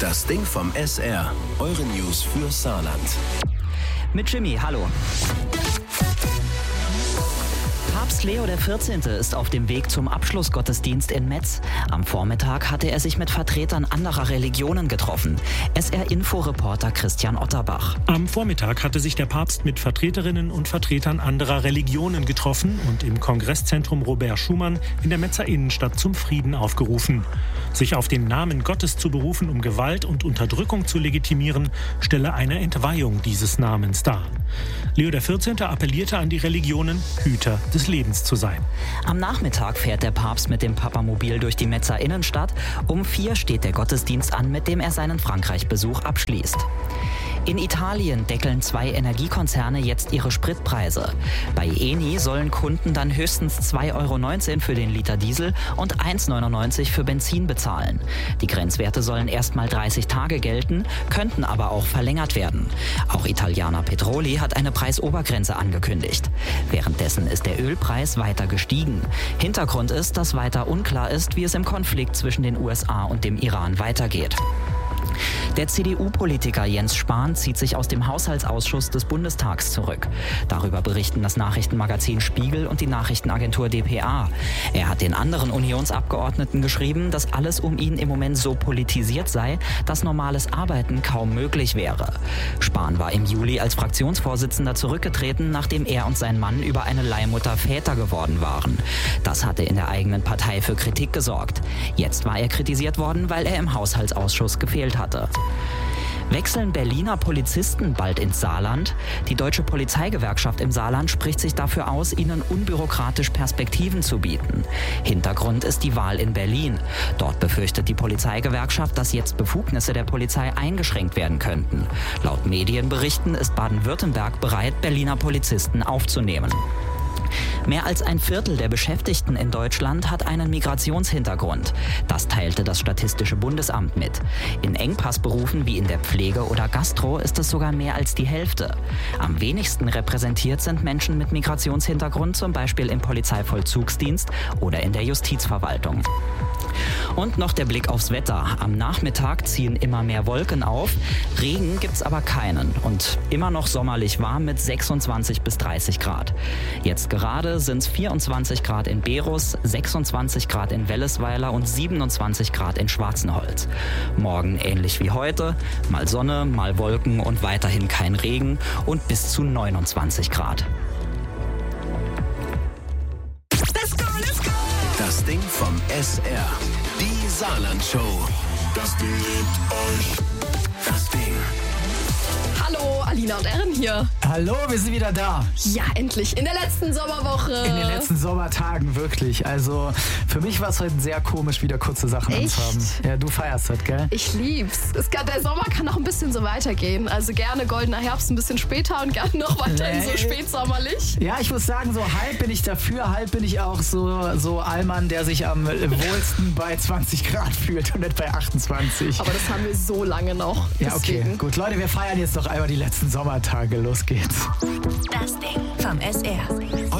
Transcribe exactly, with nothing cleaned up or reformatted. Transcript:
Das Ding vom S R. Eure News für Saarland. Mit Jimmy, hallo. Papst Leo der vierzehnte. ist auf dem Weg zum Abschlussgottesdienst in Metz. Am Vormittag hatte er sich mit Vertretern anderer Religionen getroffen. S R-Info-Reporter Christian Otterbach. Am Vormittag hatte sich der Papst mit Vertreterinnen und Vertretern anderer Religionen getroffen und im Kongresszentrum Robert Schumann in der Metzer Innenstadt zum Frieden aufgerufen. Sich auf den Namen Gottes zu berufen, um Gewalt und Unterdrückung zu legitimieren, stelle eine Entweihung dieses Namens dar. Leo der vierzehnte. appellierte an die Religionen, Hüter des Lebens zu sein. Am Nachmittag fährt der Papst mit dem Papamobil durch die Metzer Innenstadt. Um vier steht der Gottesdienst an, mit dem er seinen Frankreich-Besuch abschließt. In Italien deckeln zwei Energiekonzerne jetzt ihre Spritpreise. Bei Eni sollen Kunden dann höchstens zwei Euro neunzehn für den Liter Diesel und eins Euro neunundneunzig für Benzin bezahlen. Die Grenzwerte sollen erstmal dreißig Tage gelten, könnten aber auch verlängert werden. Auch Italiana Petroli hat eine Preisobergrenze angekündigt. Währenddessen ist der Ölpreis weiter gestiegen. Hintergrund ist, dass weiter unklar ist, wie es im Konflikt zwischen den U S A und dem Iran weitergeht. Der C D U-Politiker Jens Spahn zieht sich aus dem Haushaltsausschuss des Bundestags zurück. Darüber berichten das Nachrichtenmagazin Spiegel und die Nachrichtenagentur d p a. Er hat den anderen Unionsabgeordneten geschrieben, dass alles um ihn im Moment so politisiert sei, dass normales Arbeiten kaum möglich wäre. Spahn war im Juli als Fraktionsvorsitzender zurückgetreten, nachdem er und sein Mann über eine Leihmutter Väter geworden waren. Das hatte in der eigenen Partei für Kritik gesorgt. Jetzt war er kritisiert worden, weil er im Haushaltsausschuss gefehlt hatte. Wechseln Berliner Polizisten bald ins Saarland? Die Deutsche Polizeigewerkschaft im Saarland spricht sich dafür aus, ihnen unbürokratisch Perspektiven zu bieten. Hintergrund ist die Wahl in Berlin. Dort befürchtet die Polizeigewerkschaft, dass jetzt Befugnisse der Polizei eingeschränkt werden könnten. Laut Medienberichten ist Baden-Württemberg bereit, Berliner Polizisten aufzunehmen. Mehr als ein Viertel der Beschäftigten in Deutschland hat einen Migrationshintergrund. Das teilte das Statistische Bundesamt mit. In Engpassberufen wie in der Pflege oder Gastro ist es sogar mehr als die Hälfte. Am wenigsten repräsentiert sind Menschen mit Migrationshintergrund, zum Beispiel im Polizeivollzugsdienst oder in der Justizverwaltung. Und noch der Blick aufs Wetter. Am Nachmittag ziehen immer mehr Wolken auf. Regen gibt's aber keinen und immer noch sommerlich warm mit sechsundzwanzig bis dreißig Grad. Jetzt gerade sind es vierundzwanzig Grad in Berus, sechsundzwanzig Grad in Wellesweiler und siebenundzwanzig Grad in Schwarzenholz. Morgen ähnlich wie heute, mal Sonne, mal Wolken und weiterhin kein Regen und bis zu neunundzwanzig Grad. Das Ding vom S R. Die Saarland-Show. Das Ding liebt euch. Das Ding. Hallo, Alina und Erin hier. Hallo, wir sind wieder da. Ja, endlich. In der letzten Sommerwoche. In den letzten Sommertagen, wirklich. Also, für mich war es heute sehr komisch, wieder kurze Sachen Echt? anzuhaben. Ja, du feierst das, gell? Ich lieb's. Es kann, der Sommer kann noch ein bisschen so weitergehen. Also gerne goldener Herbst ein bisschen später und gerne noch weiterhin Nee. so spätsommerlich. Ja, ich muss sagen, so halb bin ich dafür, halb bin ich auch so, so Allmann, der sich am wohlsten bei zwanzig Grad fühlt und nicht bei achtundzwanzig. Aber das haben wir so lange noch. Ja, okay, Deswegen. gut. Leute, wir feiern jetzt noch einmal die letzten Sommertage. Los geht's. Das Ding vom S R.